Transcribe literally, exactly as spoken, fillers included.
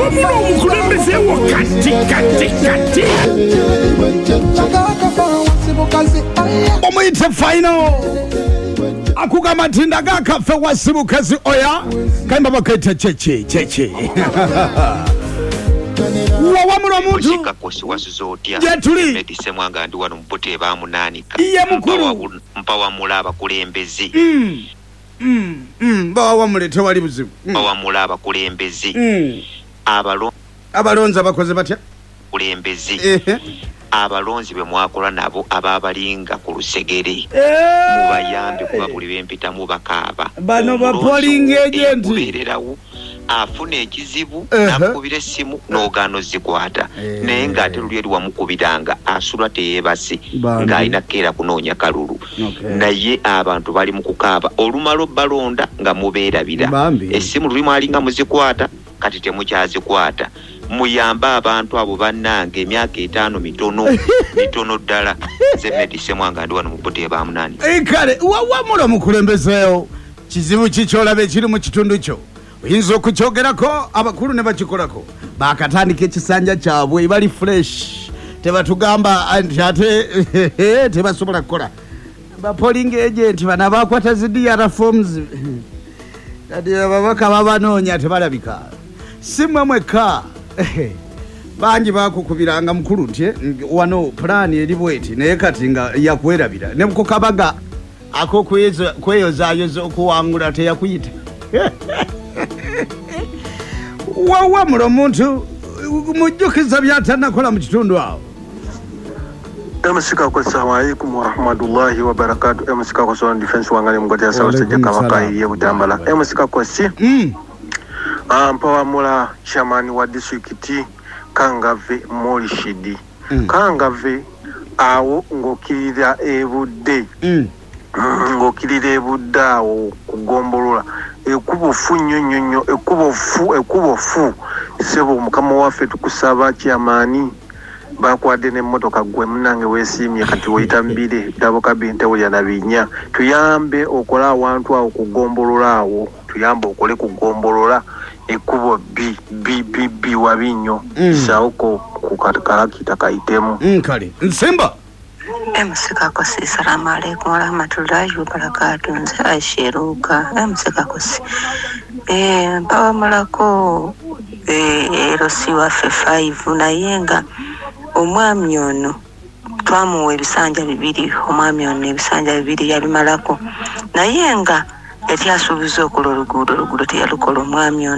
muno omukulembeze wakati kati kati omuyite final akugamba nti ndaga kaffe wasibukazi oya kayimba bakaita cheche cheche wawamula omuntu shikakosi wasuzotya jetuli medise mwanga ndi wano mpote ba munanika iye mukulu mpawamula abakulembeze mm mm mm bawamule tewali buzibu mpawamula abakulembeze mm abalo abalonza bakoze batya kulembeze ehe abalonzi be mwakola nabo ababalinga ku lusegere mubayambe kuba buli bempita mu bakaba bano ba polling agent kubererawo afuna ekizibu nakubira simu n'ogano zikwata naye ng'ate luli eri wamukubiranga asulwa teyebase ng'alina keera kunoonya kalulu naye abantu bali mu kukaaba olumalo balonda nga mubeerabira essimu luli mwalinga muzikwata kati temukyazikwata muyamba abantu abo bannange emyaka etaano mitono mitono ddala ze medise mwanga ndi wano mu bote ba munani kale wawamula mukulembezeewo kizibu kikyolaba ekiri mu kitundu kyo oyinza okukyogerako abakulu ne bakikolako bakatandika ekisanja kyabwe bali fresh tebatugamba nti ate tebasobola kukola bapoling agent bana bakwata zi D R forms kati ababaka babanoonya tebalabika simwe mweka bangi bakukubiranga mukulu nti wano plan eri bweti naye kati nga yakwerabira ne mukukabaga ako kwezo kweyozayoza okuwangula teyakuyita wawamula omuntu mujjukiza byatanakola mu kitundu awo emusika kwa assalamu alaikum wa rahmatullahi wa barakatuh emusika kwa zone defense wangale mugoti ya sawa sejja kabaka ye butambala emusika kwa si mm ah mpawamula chairman wa district Kangave Morishidi mm. Kangave awo ngokirira ebudde mm. ngokirira ebudde awo kugombolola ekubo fu nyonyonyo ekubo fu ekubo fu sebo mukama waffe tukusaba chairman bakwade ne motoka gwe munange wesimye kati woyita mbire daboka binte wya nabinya tuyambe okola abantu awo kugombolola awo tuyambe okole kugombolola ekubo bi bi bi bi wabinyo mm. sauko kukatakala kitakaitemu mm, kali nsimba emusika kosi salamu alaikum wa rahmatullahi wa barakatuh nze asheruka emusika kosi eh mpawa malako eh rosi wa five nayenga omwami ono twamuwa ebisanja bibiri omwami ono ebisanja bibiri yabimalako nayenga yali asuubiza okola oluguudo oluguudo teyalukola omwami ono